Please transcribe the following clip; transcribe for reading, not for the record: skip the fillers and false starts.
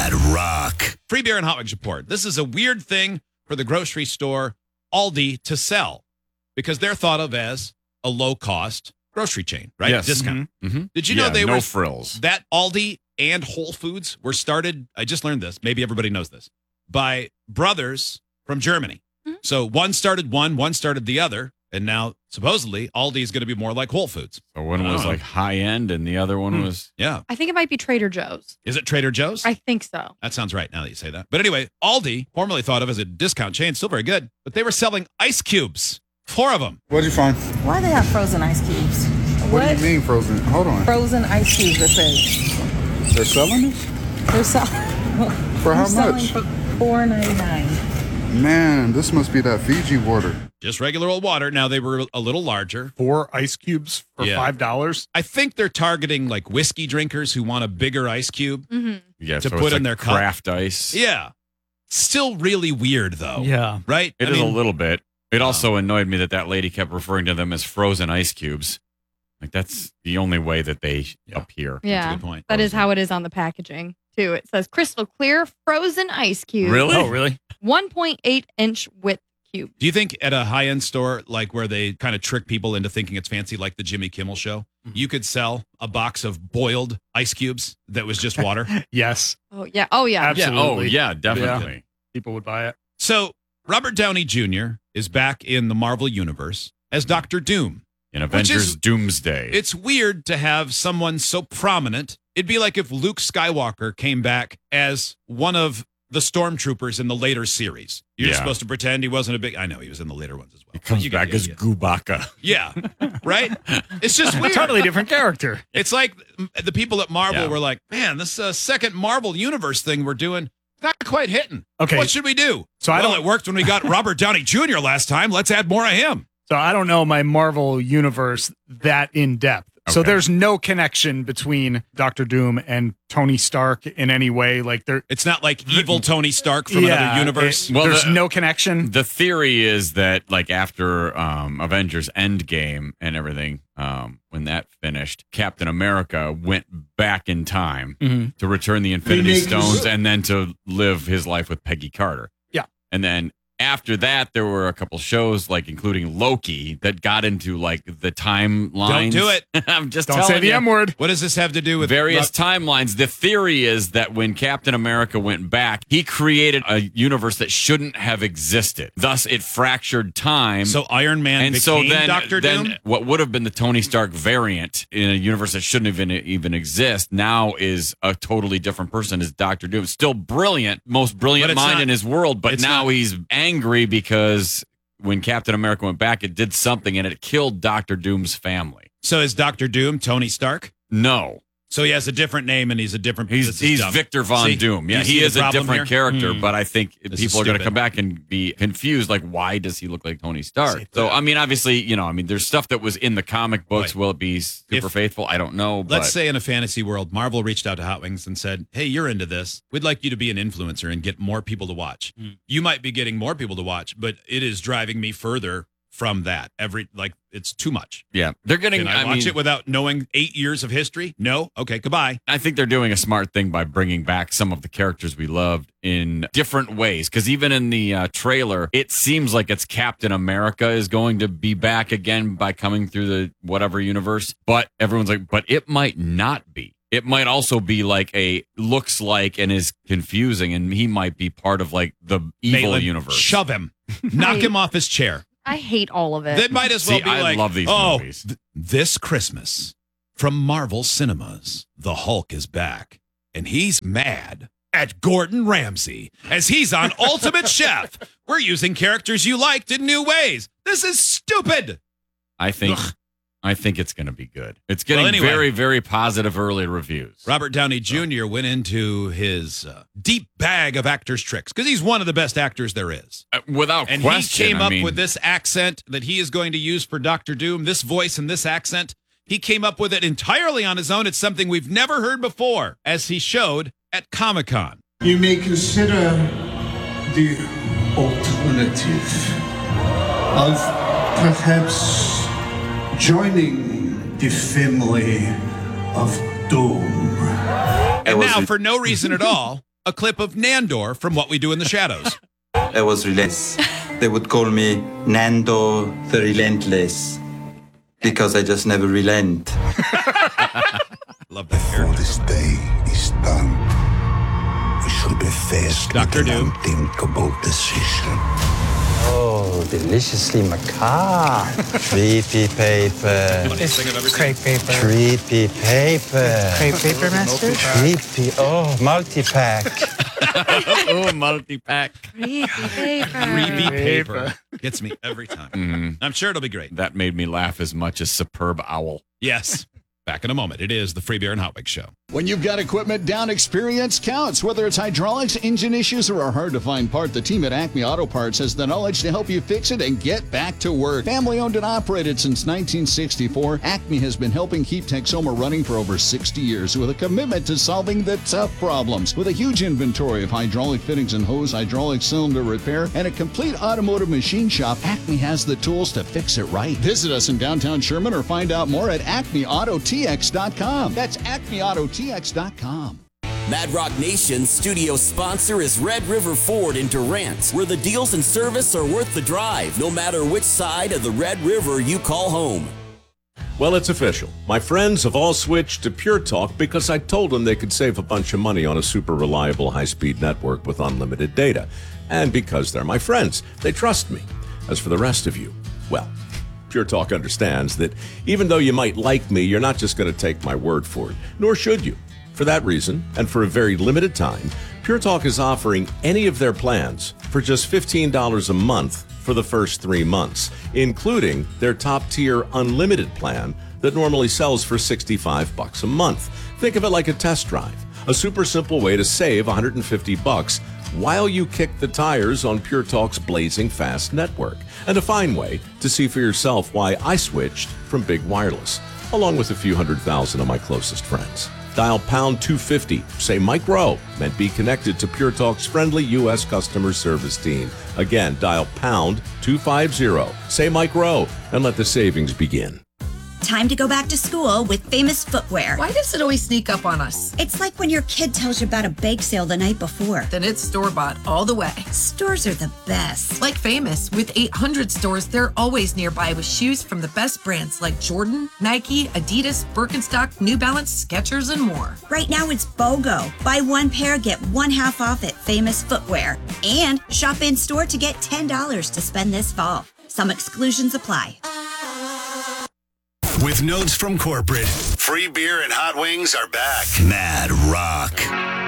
at Rock. Free beer and hot wings report. This is a weird thing for the grocery store Aldi to sell because they're thought of as a low-cost grocery chain, right? Yes. Discount. Mm-hmm. Did you know they no were frills? that Aldi and Whole Foods were started? I just learned this. Maybe everybody knows this by brothers from Germany. Mhm. So one started one started the other, and now supposedly Aldi is going to be more like Whole Foods. So one was like high end, and the other one was Yeah, I think it might be Trader Joe's. is it Trader Joe's? I think so. That sounds right now that you say that. But anyway, Aldi, formerly thought of as a discount chain, still very good, but they were selling ice cubes, 4 of them. What'd you find? Why do they have frozen ice cubes? What do you mean frozen? Hold on. Frozen ice cubes, it says. They're selling this? They're selling. For how selling much? for $4.99. Man, this must be that Fiji water. Just regular old water. Now they were a little larger. 4 ice cubes for Yeah. $5. I think they're targeting like whiskey drinkers who want a bigger ice cube. Mm-hmm. yeah, To so put it's in like their cup. craft ice. Yeah. Still really weird though. Yeah. Right? It I is mean, a little bit. It also annoyed me that lady kept referring to them as frozen ice cubes. Like that's the only way that they appear. That's a Yeah, good point. that is how it is on the packaging too. It says crystal clear frozen ice cube. Really? Oh, really? 1.8-inch width cube. Do you think at a high-end store, like where they kind of trick people into thinking it's fancy, like the Jimmy Kimmel show, you could sell a box of boiled ice cubes that was just water? Yes. Oh yeah. Oh yeah. Absolutely. Yeah. Oh, yeah, definitely. People would buy it. So Robert Downey Jr. is back in the Marvel Universe as Dr. Doom. In Avengers is- Doomsday. It's weird to have someone so prominent. It'd be like if Luke Skywalker came back as one of the stormtroopers in the later series. You're Yeah. supposed to pretend he wasn't a big... I know, he was in the later ones as well. He comes You get back the as idea. Gubaka. Yeah, right? It's just weird. Totally different character. It's like the people at Marvel Yeah. were like, man, this second Marvel Universe thing we're doing, not quite hitting. Okay. What should we do? So I well, don't- it worked when we got Robert Downey Jr. last time. Let's add more of him. So I don't know my Marvel universe that in depth. So Okay. there's no connection between Doctor Doom and Tony Stark in any way. Like there, It's not like evil Tony Stark from another universe. Well, there's the- no connection. The theory is that, like, after Avengers Endgame and everything, when that finished, Captain America went back in time Mhm. to return the Infinity Stones and then to live his life with Peggy Carter. Yeah. And then after that, there were a couple shows, like including Loki, that got into like the timelines. Don't do it. I'm just Don't telling say the you. M word. What does this have to do with Various timelines. The theory is that when Captain America went back, he created a universe that shouldn't have existed. Thus, it fractured time. So Iron Man and became so then, Dr. then Doom? what would have been the Tony Stark variant in a universe that shouldn't even exist now is a totally different person, is Dr. Doom. Still brilliant, most But brilliant it's mind not- in his world, but it's now not- he's angry because when Captain America went back, it did something and it killed Dr. Doom's family. So is Dr. Doom Tony Stark? No. So he has a different name and he's a different... He's this is dumb. Victor Von See? Doom. Yeah, You see he the is a problem different here? character, but I think This people is are going to stupid. come back and be confused. Like, why does he look like Tony Stark? See, So, I mean, obviously, there's stuff that was in the comic books. Right. Will it be super If- faithful? I don't know. Let's but say in a fantasy world, Marvel reached out to Hot Wings and said, hey, you're into this. We'd like you to be an influencer and get more people to watch. You might be getting more people to watch, but it is driving me further from that. It's too much. yeah, they're getting. Can I watch it without knowing 8 years of history? No? Okay, goodbye. I think they're doing a smart thing by bringing back some of the characters we loved in different ways. Because even in the trailer, it seems like it's Captain America is going to be back again by coming through the whatever universe. But everyone's like, but it might not be. It might also be like looks like and is confusing, and he might be part of like the evil Maitland, universe. Shove him. Knock him off his chair. I hate all of it. That might as well See, be I like, love these oh, movies. This Christmas from Marvel Cinemas, the Hulk is back, and he's mad at Gordon Ramsay as he's on Ultimate Chef. We're using characters you liked in new ways. This is stupid. I think it's going to be good. It's getting anyway. very, very positive early reviews. Robert Downey Jr. went into his deep bag of actors' tricks because he's one of the best actors there is. Without And question. he came up with this accent that he is going to use for Dr. Doom, this voice and this accent. He came up with it entirely on his own. It's something we've never heard before, as he showed at Comic-Con. You may consider the alternative of perhaps joining the family of Doom. And now, for no reason at all, a clip of Nandor from What We Do in the Shadows. I was relentless. They would call me Nando the Relentless because I just never relent. Love that character. This day is done. We should be faced Dr. with an Doom. unthinkable decision. Oh, deliciously macabre. Creepy paper. Funniest thing I've ever seen. Crepe paper. Creepy paper. Crepe paper, master? Creepy. Oh, multi-pack. Oh, multi-pack. Creepy paper. Creepy paper. Gets me every time. Mhm. I'm sure it'll be great. That made me laugh as much as Superb Owl. Yes. Back in a moment. It is the Free Beer and Hot Wings Show. When you've got equipment down, experience counts. Whether it's hydraulics, engine issues, or a hard-to-find part, the team at Acme Auto Parts has the knowledge to help you fix it and get back to work. Family-owned and operated since 1964, Acme has been helping keep Texoma running for over 60 years with a commitment to solving the tough problems. With a huge inventory of hydraulic fittings and hose, hydraulic cylinder repair, and a complete automotive machine shop, Acme has the tools to fix it right. Visit us in downtown Sherman or find out more at acmeautotx.com. That's acmeautotx.com. Mad Rock Nation's studio sponsor is Red River Ford in Durant, where the deals and service are worth the drive, no matter which side of the Red River you call home. Well, it's official. My friends have all switched to Pure Talk because I told them they could save a bunch of money on a super reliable high-speed network with unlimited data. And because they're my friends, they trust me. As for the rest of you, well, Pure Talk understands that even though you might like me, you're not just going to take my word for it, nor should you. For that reason, and for a very limited time, Pure Talk is offering any of their plans for just $15 a month for the first 3 months, including their top-tier unlimited plan that normally sells for $65 a month. Think of it like a test drive, a super simple way to save $150 while you kick the tires on Pure Talk's blazing fast network, and a fine way to see for yourself why I switched from big wireless, along with a few 100,000 of my closest friends. Dial pound 250, say Mike Rowe, and be connected to Pure Talk's friendly U.S. customer service team. Again, dial pound 250, say Mike Rowe, and let the savings begin. Time to go back to school with Famous Footwear. Why does it always sneak up on us? It's like when your kid tells you about a bake sale the night before. Then it's store-bought all the way. Stores are the best. Like Famous, with 800 stores, they're always nearby with shoes from the best brands like Jordan, Nike, Adidas, Birkenstock, New Balance, Skechers, and more. Right now it's BOGO. Buy one pair, get one half off at Famous Footwear. And shop in-store to get $10 to spend this fall. Some exclusions apply. With notes from corporate, Free Beer and Hot Wings are back. Mad Rock.